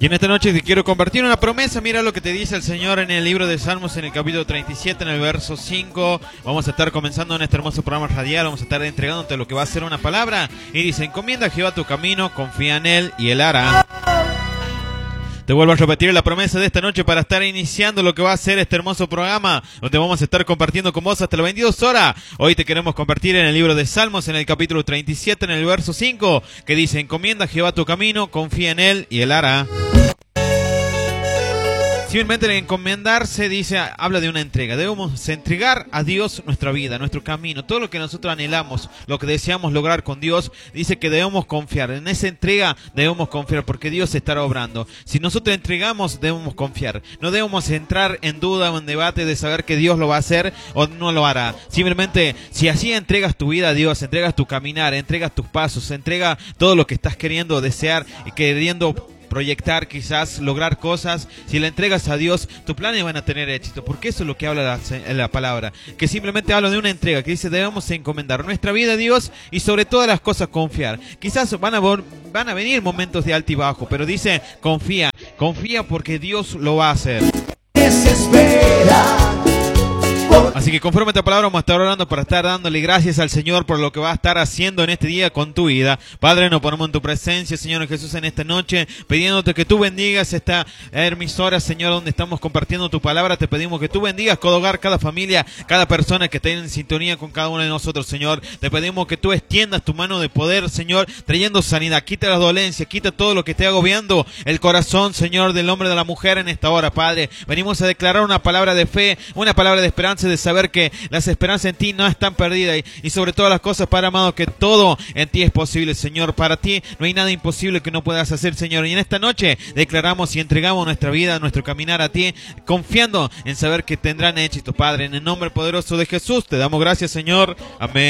Y en esta noche te quiero compartir una promesa. Mira lo que te dice el Señor en el libro de Salmos, en el capítulo 37, en el verso 5. Vamos a estar comenzando en este hermoso programa radial. Vamos a estar entregándote lo que va a ser una palabra. Y dice: encomienda a Jehová tu camino, confía en Él y Él hará. Te vuelvo a repetir la promesa de esta noche para estar iniciando lo que va a ser este hermoso programa, donde vamos a estar compartiendo con vos hasta las 22 horas. Hoy te queremos compartir en el libro de Salmos, en el capítulo 37, en el verso 5, que dice: encomienda a Jehová tu camino, confía en Él y Él hará. Simplemente el encomendarse dice, habla de una entrega. Debemos entregar a Dios nuestra vida, nuestro camino, todo lo que nosotros anhelamos, lo que deseamos lograr con Dios. Dice que debemos confiar. En esa entrega debemos confiar porque Dios estará obrando. Si nosotros entregamos, debemos confiar. No debemos entrar en duda o en debate de saber que Dios lo va a hacer o no lo hará. Simplemente, si así entregas tu vida a Dios, entregas tu caminar, entregas tus pasos, entrega todo lo que estás queriendo desear y queriendo proyectar, quizás lograr cosas, si la entregas a Dios, tus planes van a tener éxito, porque eso es lo que habla la palabra, que simplemente habla de una entrega, que dice debemos encomendar nuestra vida a Dios y sobre todas las cosas confiar. Quizás van a venir momentos de altibajo, pero dice confía porque Dios lo va a hacer. Así que conforme a esta palabra vamos a estar orando para estar dándole gracias al Señor por lo que va a estar haciendo en este día con tu vida. Padre, nos ponemos en tu presencia, Señor Jesús, en esta noche, pidiéndote que tú bendigas esta emisora, Señor, donde estamos compartiendo tu palabra. Te pedimos que tú bendigas cada hogar, cada familia, cada persona que esté en sintonía con cada uno de nosotros, Señor. Te pedimos que tú extiendas tu mano de poder, Señor, trayendo sanidad. Quita las dolencias, quita todo lo que esté agobiando el corazón, Señor, del hombre y de la mujer en esta hora, Padre. Venimos a declarar una palabra de fe, una palabra de esperanza, de saber que las esperanzas en ti no están perdidas y sobre todas las cosas, Padre amado, que todo en ti es posible, Señor. Para ti no hay nada imposible que no puedas hacer, Señor. Y en esta noche declaramos y entregamos nuestra vida, nuestro caminar a ti, confiando en saber que tendrán éxito, Padre. En el nombre poderoso de Jesús te damos gracias, Señor. Amén.